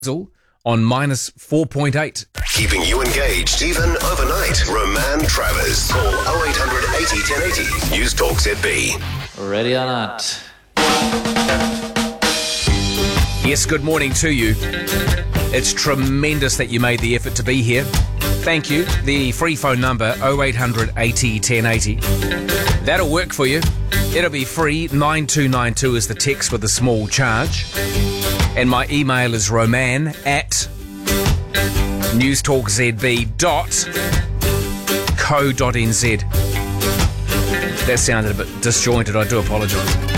on minus 4.8. Keeping you engaged even overnight. Roman Travers. Call 0800 80 1080. News Talk ZB. Ready or not? Yes, good morning to you. It's tremendous that you made the effort to be here. Thank you. The free phone number 0800 80 1080. That'll work for you. It'll be free. 9292 is the text with a small charge. And my email is roman@newstalkzb.co.nz. That sounded a bit disjointed. I do apologise.